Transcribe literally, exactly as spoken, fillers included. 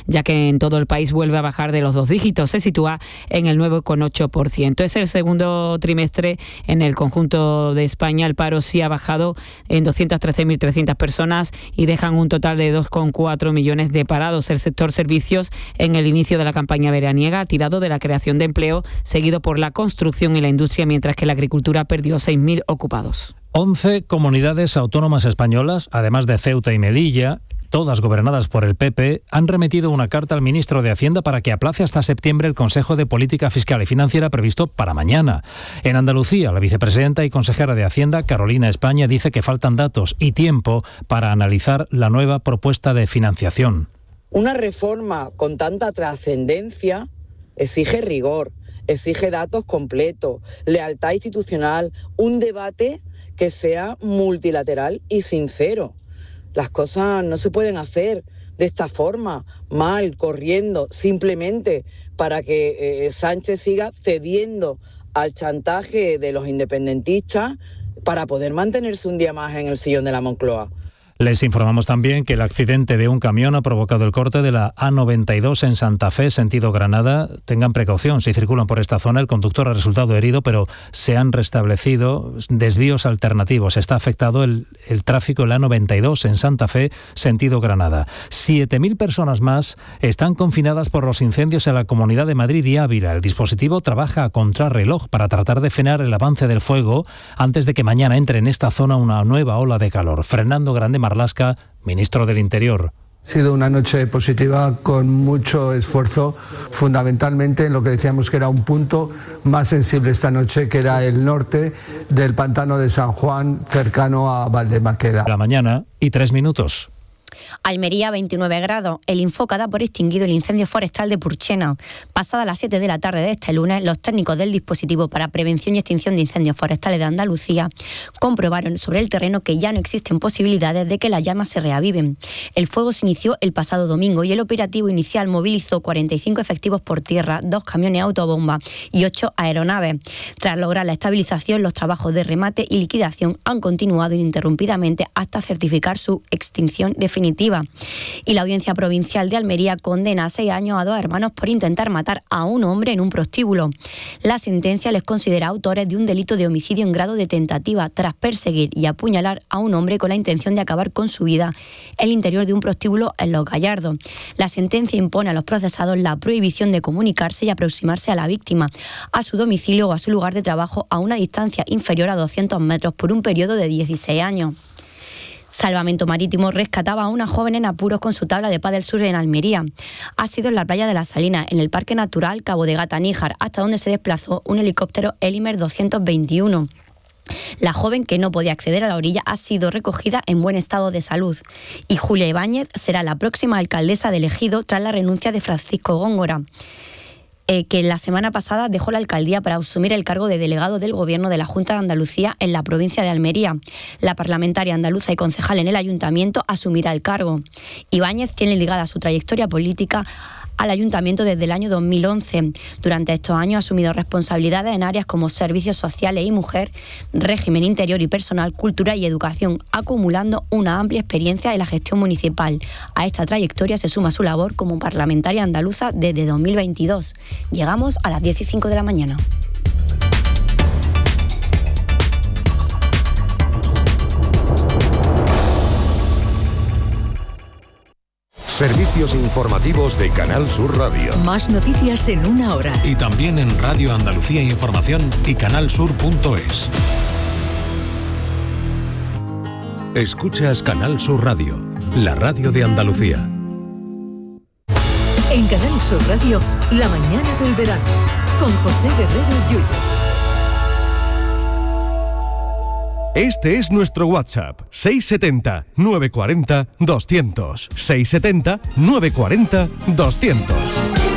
ya que en todo el país vuelve a bajar de los dos dígitos, se sitúa en el nueve coma ocho por ciento. Es el segundo trimestre en el conjunto de España. El paro sí ha bajado en doscientas trece mil trescientas personas y dejan un total de dos coma cuatro millones de parados. El sector servicios en el inicio de la campaña veraniega ha tirado de la creación de empleo, seguido por la construcción y la industria, mientras que la agricultura perdió seis mil ocupados. once comunidades autónomas españolas, además de Ceuta y Melilla, todas gobernadas por el P P, han remitido una carta al ministro de Hacienda para que aplace hasta septiembre el Consejo de Política Fiscal y Financiera previsto para mañana. En Andalucía, la vicepresidenta y consejera de Hacienda, Carolina España, dice que faltan datos y tiempo para analizar la nueva propuesta de financiación. Una reforma con tanta trascendencia exige rigor, exige datos completos, lealtad institucional, un debate que sea multilateral y sincero. Las cosas no se pueden hacer de esta forma, mal, corriendo, simplemente para que eh, Sánchez siga cediendo al chantaje de los independentistas para poder mantenerse un día más en el sillón de la Moncloa. Les informamos también que el accidente de un camión ha provocado el corte de la A noventa y dos en Santa Fe, sentido Granada. Tengan precaución si circulan por esta zona. El conductor ha resultado herido, pero se han restablecido desvíos alternativos. Está afectado el, el tráfico en la A noventa y dos en Santa Fe, sentido Granada. siete mil personas más están confinadas por los incendios en la Comunidad de Madrid y Ávila. El dispositivo trabaja a contrarreloj para tratar de frenar el avance del fuego antes de que mañana entre en esta zona una nueva ola de calor. Fernando Grande Marlasca, ministro del Interior. Ha sido una noche positiva con mucho esfuerzo, fundamentalmente en lo que decíamos que era un punto más sensible esta noche, que era el norte del pantano de San Juan, cercano a Valdemaqueda. La mañana y tres minutos. Almería, veintinueve grados. El Infoca da por extinguido el incendio forestal de Purchena. Pasada las siete de la tarde de este lunes, los técnicos del dispositivo para prevención y extinción de incendios forestales de Andalucía comprobaron sobre el terreno que ya no existen posibilidades de que las llamas se reaviven. El fuego se inició el pasado domingo y el operativo inicial movilizó cuarenta y cinco efectivos por tierra, dos camiones autobomba y ocho aeronaves. Tras lograr la estabilización, los trabajos de remate y liquidación han continuado ininterrumpidamente hasta certificar su extinción definitiva. Y la Audiencia Provincial de Almería condena a seis años a dos hermanos por intentar matar a un hombre en un prostíbulo. La sentencia les considera autores de un delito de homicidio en grado de tentativa tras perseguir y apuñalar a un hombre con la intención de acabar con su vida en el interior de un prostíbulo en Los Gallardos. La sentencia impone a los procesados la prohibición de comunicarse y aproximarse a la víctima, a su domicilio o a su lugar de trabajo a una distancia inferior a doscientos metros por un periodo de dieciséis años. Salvamento Marítimo rescataba a una joven en apuros con su tabla de pádel sur en Almería. Ha sido en la playa de las Salinas, en el Parque Natural Cabo de Gata Níjar, hasta donde se desplazó un helicóptero Elimer doscientos veintiuno. La joven, que no podía acceder a la orilla, ha sido recogida en buen estado de salud. Y Julia Ibáñez será la próxima alcaldesa del Ejido tras la renuncia de Francisco Góngora, Eh, que la semana pasada dejó la alcaldía para asumir el cargo de delegado del Gobierno de la Junta de Andalucía en la provincia de Almería. La parlamentaria andaluza y concejal en el ayuntamiento asumirá el cargo. Ibáñez tiene ligada su trayectoria política al ayuntamiento desde el año dos mil once. Durante estos años ha asumido responsabilidades en áreas como servicios sociales y mujer, régimen interior y personal, cultura y educación, acumulando una amplia experiencia en la gestión municipal. A esta trayectoria se suma su labor como parlamentaria andaluza desde dos mil veintidós. Llegamos a las diez y cinco de la mañana. Servicios informativos de Canal Sur Radio. Más noticias en una hora. Y también en Radio Andalucía Información y canalsur punto es. Escuchas Canal Sur Radio, la radio de Andalucía. En Canal Sur Radio, la mañana del verano, con José Guerrero Yuyo. Este es nuestro WhatsApp, seis setenta, novecientos cuarenta, doscientos. seis setenta, novecientos cuarenta, doscientos.